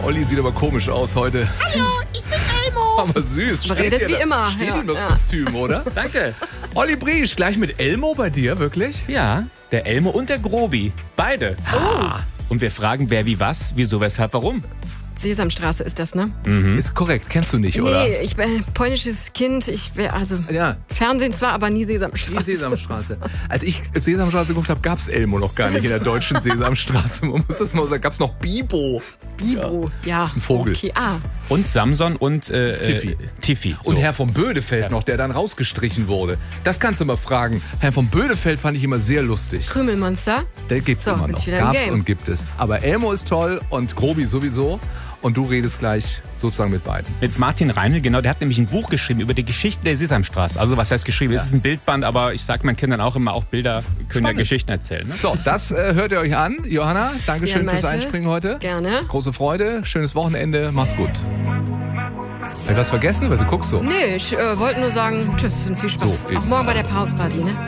Olli sieht aber komisch aus heute. Hallo, ich bin Elmo. Aber süß. Redet wie immer. Steht Ja, ihm das ja. Kostüm, oder? Danke. Olli Briesch, gleich mit Elmo bei dir, wirklich? Ja, der Elmo und der Grobi. Beide. Und wir fragen, wer wie was, wieso, weshalb, warum. Sesamstraße ist das, ne? Ist korrekt, kennst du nicht, oder? Nee, ich bin polnisches Kind. Ja. Fernsehen zwar, aber nie Sesamstraße. Die Sesamstraße. Als ich Sesamstraße geguckt habe, gab es Elmo noch gar nicht in der deutschen Sesamstraße. Man muss das mal sagen, gab es noch Bibo. Bibo, ja. ist ein Vogel. Okay, Und Samson und Tiffy. So. Und Herr von Bödefeld noch, der dann rausgestrichen wurde. Das kannst du mal fragen. Herr von Bödefeld fand ich immer sehr lustig. Krümelmonster. Der gibt's So, immer bin noch. ich wieder im Gab's Game. und gibt es. Aber Elmo ist toll und Grobi sowieso. Und du redest gleich sozusagen mit beiden. Mit Martin Reinl, genau, der hat nämlich ein Buch geschrieben über die Geschichte der Sesamstraße. Also was heißt geschrieben? Es ist ein Bildband, aber ich sag meinen Kindern auch immer, auch Bilder können ja Geschichten erzählen. Ne? So, das hört ihr euch an. Johanna, Dankeschön Ja, fürs Malte. Einspringen heute. Gerne. Große Freude, schönes Wochenende, macht's gut. Hab ich was vergessen? Weil du guckst so. Nee, ich wollte nur sagen, tschüss und viel Spaß. So, eben. Auch morgen bei der Pause Party, ne?